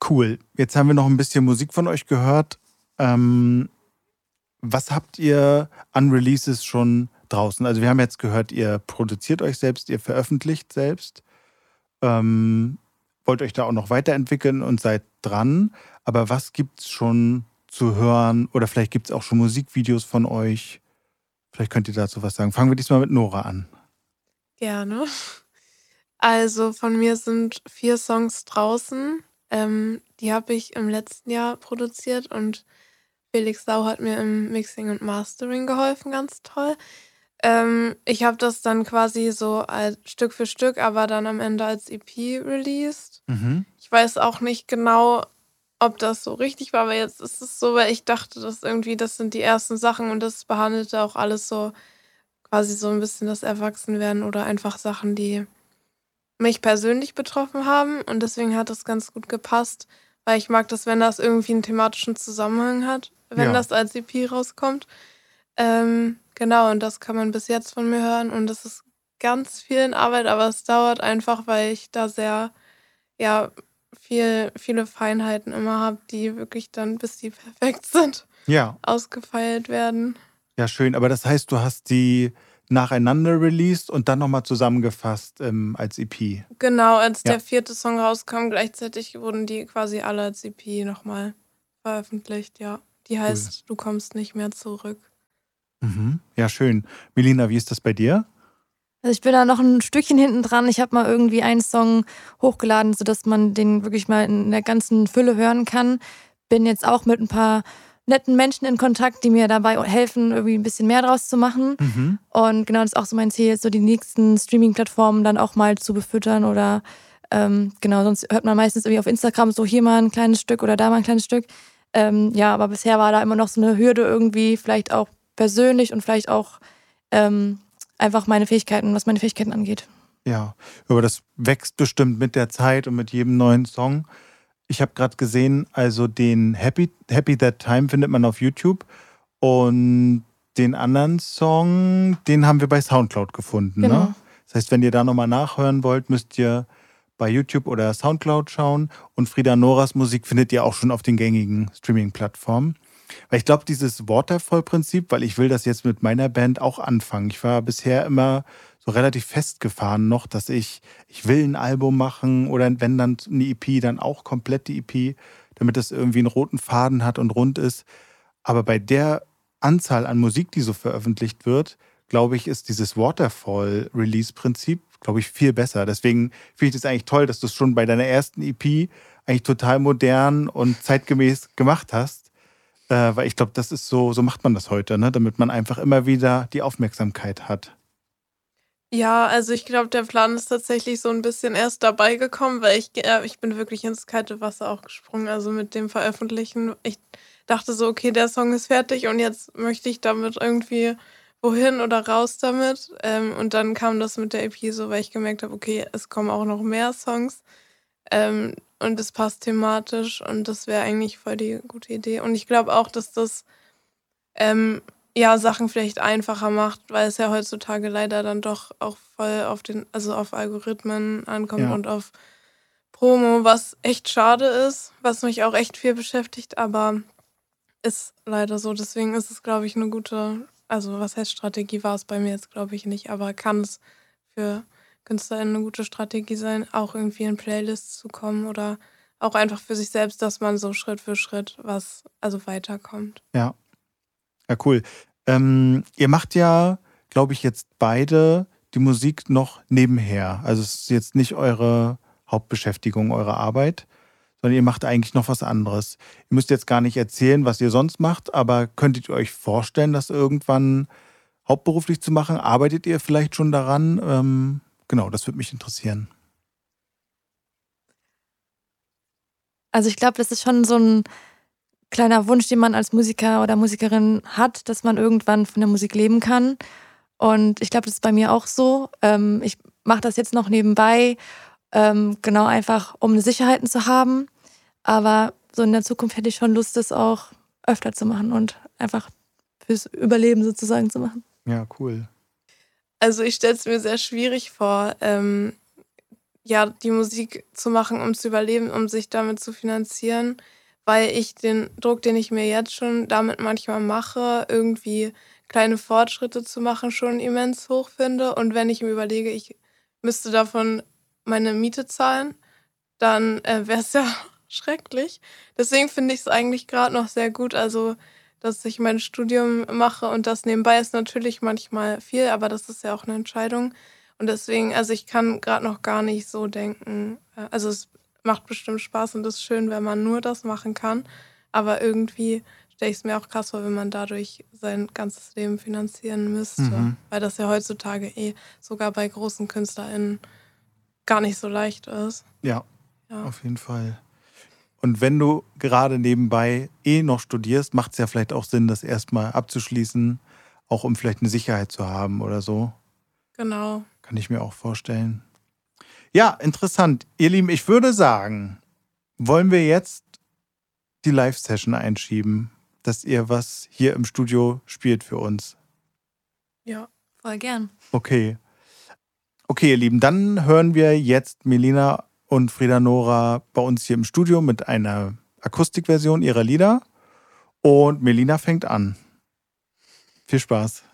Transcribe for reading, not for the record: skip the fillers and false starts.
Cool. Jetzt haben wir noch ein bisschen Musik von euch gehört. Was habt ihr an Releases schon draußen? Also wir haben jetzt gehört, ihr produziert euch selbst, ihr veröffentlicht selbst. Ähm, Wollt euch da auch noch weiterentwickeln und seid dran. Aber was gibt's schon zu hören? Oder vielleicht gibt's auch schon Musikvideos von euch. Vielleicht könnt ihr dazu was sagen. Fangen wir diesmal mit Nora an. Gerne. Also von mir sind 4 Songs draußen. Die habe ich im letzten Jahr produziert und Felix Sau hat mir im Mixing und Mastering geholfen, ganz toll. Ich habe das dann quasi so als Stück für Stück, aber dann am Ende als EP released. Mhm. Ich weiß auch nicht genau, ob das so richtig war, aber jetzt ist es so, weil ich dachte, dass irgendwie das sind die ersten Sachen und das behandelte auch alles so quasi so ein bisschen das Erwachsenwerden oder einfach Sachen, die mich persönlich betroffen haben und deswegen hat das ganz gut gepasst, weil ich mag das, wenn das irgendwie einen thematischen Zusammenhang hat, wenn Ja, das als EP rauskommt. Genau, und das kann man bis jetzt von mir hören und das ist ganz viel in Arbeit, aber es dauert einfach, weil ich da sehr, ja, viele Feinheiten immer habe, die wirklich dann, bis die perfekt sind, ja, ausgefeilt werden. ja, schön. Aber das heißt, du hast die nacheinander released und dann nochmal zusammengefasst als EP. Genau, als der Ja, 4. Song rauskam, gleichzeitig wurden die quasi alle als EP nochmal veröffentlicht, ja. Die cool. heißt „Du kommst nicht mehr zurück“. Mhm. Ja, schön. Melina, wie ist das bei dir? Also ich bin da noch ein Stückchen hinten dran. Ich habe mal irgendwie einen Song hochgeladen, sodass man den wirklich mal in der ganzen Fülle hören kann. Bin jetzt auch mit ein paar netten Menschen in Kontakt, die mir dabei helfen, irgendwie ein bisschen mehr draus zu machen. Mhm. Und genau, das ist auch so mein Ziel, so die nächsten Streaming-Plattformen dann auch mal zu befüttern oder genau, sonst hört man meistens irgendwie auf Instagram so hier mal ein kleines Stück oder da mal ein kleines Stück. Ja, aber bisher war da immer noch so eine Hürde irgendwie, vielleicht auch persönlich und vielleicht auch ähm, einfach was meine Fähigkeiten angeht. Ja, aber das wächst bestimmt mit der Zeit und mit jedem neuen Song. Ich habe gerade gesehen, also den Happy That Time findet man auf YouTube und den anderen Song, den haben wir bei Soundcloud gefunden, ne? Genau. Das heißt, wenn ihr da nochmal nachhören wollt, müsst ihr bei YouTube oder Soundcloud schauen und Frida Noras Musik findet ihr auch schon auf den gängigen Streaming-Plattformen. Weil ich glaube, dieses Waterfall-Prinzip, weil ich will das jetzt mit meiner Band auch anfangen. Ich war bisher immer so relativ festgefahren noch, dass ich will ein Album machen oder wenn dann eine EP, dann auch komplett die EP, damit das irgendwie einen roten Faden hat und rund ist. Aber bei der Anzahl an Musik, die so veröffentlicht wird, glaube ich, ist dieses Waterfall-Release-Prinzip, glaube ich, viel besser. Deswegen finde ich das eigentlich toll, dass du es schon bei deiner ersten EP eigentlich total modern und zeitgemäß gemacht hast. Weil ich glaube, das ist so macht man das heute, ne? Damit man einfach immer wieder die Aufmerksamkeit hat. Ja, also ich glaube, der Plan ist tatsächlich so ein bisschen erst dabei gekommen, weil ich bin wirklich ins kalte Wasser auch gesprungen, also mit dem Veröffentlichen. Ich dachte so: „Okay, der Song ist fertig und jetzt möchte ich damit irgendwie wohin oder raus damit.“ Und dann kam das mit der EP so, weil ich gemerkt habe: „Okay, es kommen auch noch mehr Songs, und es passt thematisch und das wäre eigentlich voll die gute Idee.“ Und ich glaube auch, dass das ähm, ja, Sachen vielleicht einfacher macht, weil es ja heutzutage leider dann doch auch voll auf Algorithmen ankommt Ja, und auf Promo, was echt schade ist, was mich auch echt viel beschäftigt, aber ist leider so. Deswegen ist es, glaube ich, eine gute, also was heißt Strategie, war es bei mir jetzt, glaube ich, nicht, aber kann es für KünstlerInnen 'ne gute Strategie sein, auch irgendwie in Playlists zu kommen oder auch einfach für sich selbst, dass man so Schritt für Schritt weiterkommt. ja. Ja, cool. Ihr macht ja, glaube ich, jetzt beide die Musik noch nebenher. Also es ist jetzt nicht eure Hauptbeschäftigung, eure Arbeit, sondern ihr macht eigentlich noch was anderes. Ihr müsst jetzt gar nicht erzählen, was ihr sonst macht, aber könntet ihr euch vorstellen, das irgendwann hauptberuflich zu machen? Arbeitet ihr vielleicht schon daran? Genau, das würde mich interessieren. Also ich glaube, das ist schon so ein kleiner Wunsch, den man als Musiker oder Musikerin hat, dass man irgendwann von der Musik leben kann. Und ich glaube, das ist bei mir auch so. Ich mache das jetzt noch nebenbei, genau einfach, um Sicherheiten zu haben. Aber so in der Zukunft hätte ich schon Lust, das auch öfter zu machen und einfach fürs Überleben sozusagen zu machen. Ja, cool. Also, ich stelle es mir sehr schwierig vor, ja, die Musik zu machen, um zu überleben, um sich damit zu finanzieren, weil ich den Druck, den ich mir jetzt schon damit manchmal mache, irgendwie kleine Fortschritte zu machen, schon immens hoch finde. Und wenn ich mir überlege, ich müsste davon meine Miete zahlen, dann wäre es ja schrecklich. Deswegen finde ich es eigentlich gerade noch sehr gut, also dass ich mein Studium mache und das nebenbei ist natürlich manchmal viel, aber das ist ja auch eine Entscheidung. Und deswegen, also ich kann gerade noch gar nicht so denken, also es macht bestimmt Spaß und ist schön, wenn man nur das machen kann, aber irgendwie stelle ich es mir auch krass vor, wenn man dadurch sein ganzes Leben finanzieren müsste, Mhm. weil das ja heutzutage sogar bei großen KünstlerInnen gar nicht so leicht ist. Ja, Ja. auf jeden Fall. Und wenn du gerade nebenbei noch studierst, macht es ja vielleicht auch Sinn, das erstmal abzuschließen, auch um vielleicht eine Sicherheit zu haben oder so. Genau. Kann ich mir auch vorstellen. Ja, interessant. Ihr Lieben, ich würde sagen, wollen wir jetzt die Live-Session einschieben, dass ihr was hier im Studio spielt für uns. Ja. Voll gern. Okay. Okay, ihr Lieben, dann hören wir jetzt Melina und Frida Nora bei uns hier im Studio mit einer Akustikversion ihrer Lieder. Und Melina fängt an. Viel Spaß.